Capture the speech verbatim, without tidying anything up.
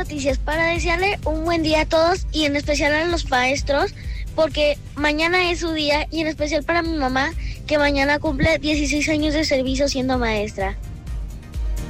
noticias para desearle un buen día a todos y en especial a los maestros, porque mañana es su día y en especial para mi mamá, que mañana cumple dieciséis años de servicio siendo maestra.